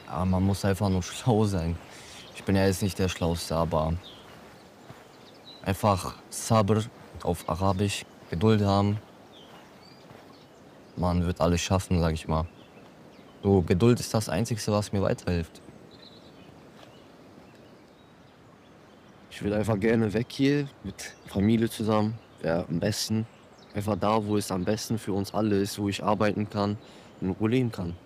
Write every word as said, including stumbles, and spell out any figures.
Aber man muss einfach nur schlau sein. Ich bin ja jetzt nicht der Schlauste, aber einfach Sabr auf Arabisch, Geduld haben. Man wird alles schaffen, sage ich mal. So, Geduld ist das Einzigste, was mir weiterhilft. Ich würde einfach gerne weg hier mit Familie zusammen, wäre am besten. Einfach da, wo es am besten für uns alle ist, wo ich arbeiten kann, in Ruhe leben kann.